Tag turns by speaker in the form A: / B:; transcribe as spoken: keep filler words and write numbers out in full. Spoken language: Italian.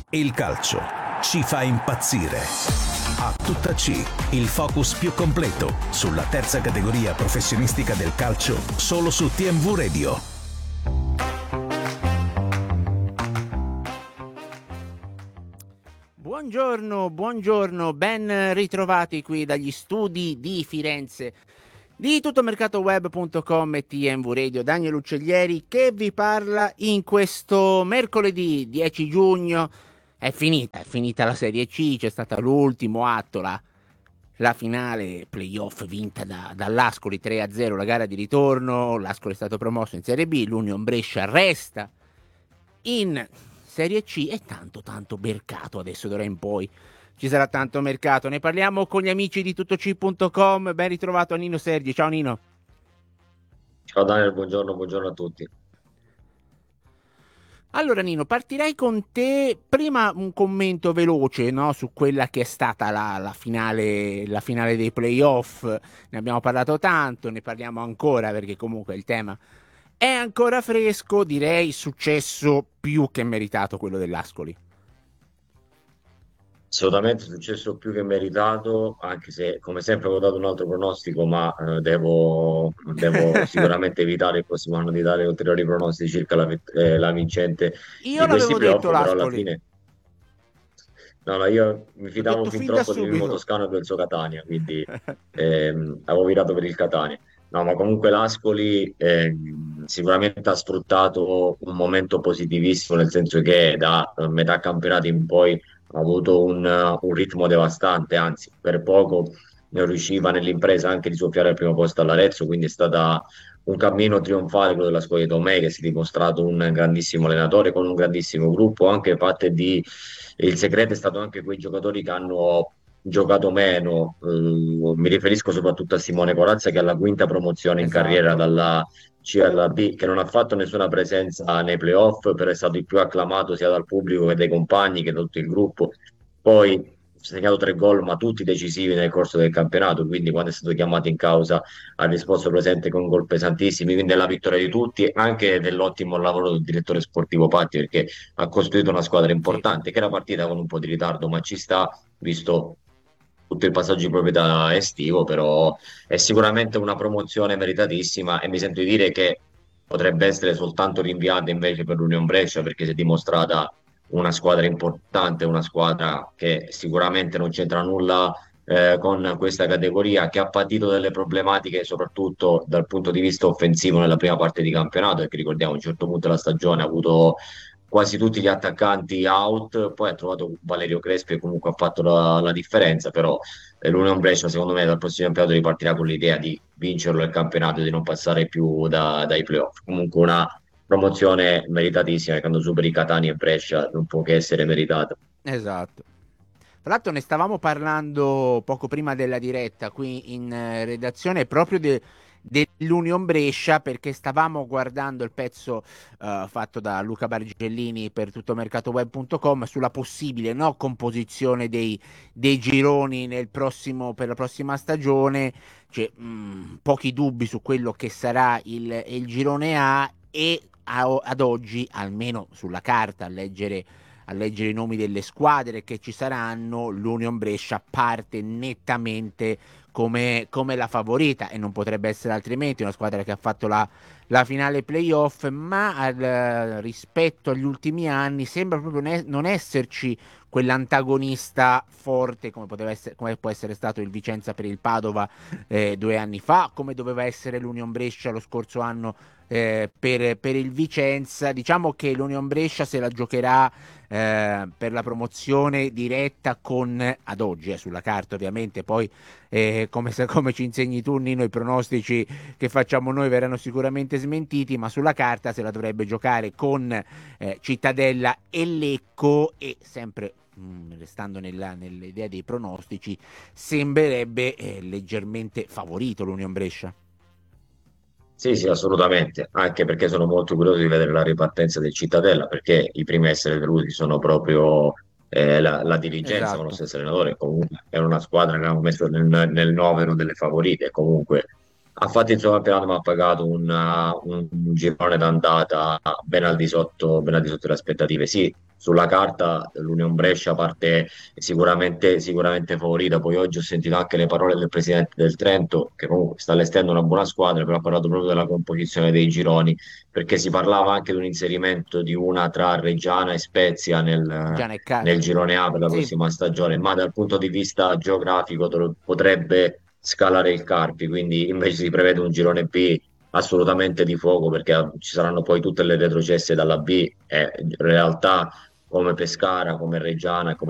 A: Il calcio ci fa impazzire. A tutta C, il focus più completo sulla terza categoria professionistica del calcio, solo su T M V Radio.
B: Buongiorno, buongiorno, ben ritrovati qui dagli studi di Firenze di tuttomercatoweb punto com e T M V Radio. Daniel Uccellieri che vi parla in questo mercoledì dieci giugno. È finita, è finita la Serie C, c'è stata l'ultimo atto, la, la finale playoff vinta da, dall'Ascoli tre a zero, la gara di ritorno. L'Ascoli è stato promosso in Serie B, l'Union Brescia resta in Serie C e tanto tanto mercato adesso d'ora in poi. Ci sarà tanto mercato, ne parliamo con gli amici di tuttoc punto com. Ben ritrovato a Nino Sergi. Ciao Nino.
C: Ciao Daniel, buongiorno, buongiorno a tutti.
B: Allora Nino, partirei con te. Prima un commento veloce, no, su quella che è stata la, la finale la finale dei playoff. Ne abbiamo parlato tanto, ne parliamo ancora perché comunque il tema è ancora fresco. Direi successo più che meritato quello dell'Ascoli.
C: Assolutamente successo più che meritato, anche se come sempre avevo dato un altro pronostico, ma eh, devo, devo sicuramente evitare il prossimo anno di dare ulteriori pronostici circa la, vit- eh, la vincente
B: Io
C: di questi
B: l'avevo
C: playoff,
B: detto
C: però alla
B: l'Ascoli.
C: fine no, no, io mi
B: L'ho
C: fidavo
B: detto
C: fin
B: fin da
C: troppo di Mimmo
B: subito.
C: Toscano e del suo Catania, quindi ehm, avevo virato per il Catania. No, ma comunque l'Ascoli ehm, sicuramente ha sfruttato un momento positivissimo, nel senso che da eh, metà campionato in poi ha avuto un, uh, un ritmo devastante, anzi per poco non riusciva nell'impresa anche di soffiare al primo posto all'Arezzo, quindi è stata un cammino trionfale quello della scuola di Tomei, che si è dimostrato un grandissimo allenatore con un grandissimo gruppo, anche fatte di il segreto è stato anche quei giocatori che hanno giocato meno. Eh, mi riferisco soprattutto a Simone Corazza, che è alla quinta promozione in carriera
B: Esatto.
C: dalla C alla B, che non ha fatto nessuna presenza nei playoff, però è stato il più acclamato sia dal pubblico che dai compagni che da tutto il gruppo. Poi ha segnato tre gol, ma tutti decisivi nel corso del campionato, quindi quando è stato chiamato in causa ha risposto presente con gol pesantissimi, quindi è la vittoria di tutti, anche dell'ottimo lavoro del direttore sportivo Patti, perché ha costruito una squadra
B: Sì.
C: importante, che era partita con un po' di ritardo, ma ci sta, visto tutto il passaggio di proprietà estivo, però è sicuramente una promozione meritatissima e mi sento di dire che potrebbe essere soltanto rinviata invece per l'Union Brescia, perché si è dimostrata una squadra importante, una squadra che sicuramente non c'entra nulla eh, con questa categoria, che ha patito delle problematiche soprattutto dal punto di vista offensivo nella prima parte di campionato, perché ricordiamo a un certo punto della stagione ha avuto quasi tutti gli attaccanti out, poi ha trovato Valerio Crespi e comunque ha fatto la, la differenza, però eh, l'Union Brescia secondo me dal prossimo campionato ripartirà con l'idea di vincerlo il campionato e di non passare più da- dai playoff. Comunque una promozione meritatissima, che quando superi Catania e Brescia non può che essere meritata.
B: Esatto. Tra l'altro ne stavamo parlando poco prima della diretta qui in eh, redazione proprio de- dell'Union Brescia, perché stavamo guardando il pezzo eh, fatto da Luca Bargellini per tuttomercatoweb punto com sulla possibile, no, composizione dei, dei gironi nel prossimo, per la prossima stagione. C'è mh, pochi dubbi su quello che sarà il, il girone A e a- ad oggi, almeno sulla carta, a leggere a leggere i nomi delle squadre che ci saranno, l'Union Brescia parte nettamente come, come la favorita e non potrebbe essere altrimenti. Una squadra che ha fatto la, la finale playoff, ma al, rispetto agli ultimi anni sembra proprio ne- non esserci quell'antagonista forte come, poteva essere, come può essere stato il Vicenza per il Padova eh, due anni fa, come doveva essere l'Union Brescia lo scorso anno eh, per, per il Vicenza. Diciamo che l'Union Brescia se la giocherà eh, per la promozione diretta con, ad oggi, eh, sulla carta ovviamente, poi eh, come, se, come ci insegni tu Nino, i pronostici che facciamo noi verranno sicuramente smentiti, ma sulla carta se la dovrebbe giocare con eh, Cittadella e Lecco e sempre mh, restando nella, nell'idea dei pronostici sembrerebbe eh, leggermente favorito l'Union Brescia.
C: Sì, sì, assolutamente, anche perché sono molto curioso di vedere la ripartenza del Cittadella, perché i primi a essere venuti sono proprio eh, la, la dirigenza con lo
B: Esatto.
C: stesso allenatore, comunque è una squadra che abbiamo messo nel, nel novero delle favorite, comunque ha fatto il suo campionato, ma ha pagato un, uh, un girone d'andata ben al di sotto, ben al di sotto delle aspettative. Sì, sulla carta l'Union Brescia parte sicuramente, sicuramente favorita. Poi oggi ho sentito anche le parole del presidente del Trento, che comunque sta allestendo una buona squadra, però ha parlato proprio della composizione dei gironi, perché si parlava anche di un inserimento di una tra Reggiana e Spezia nel,
B: Gianni e Carpi.
C: nel girone A per la
B: Sì,
C: prossima stagione, ma dal punto di vista geografico dov- potrebbe scalare il Carpi, quindi invece si prevede un girone B assolutamente di fuoco, perché ci saranno poi tutte le retrocesse dalla B e in realtà come Pescara, come Reggiana e come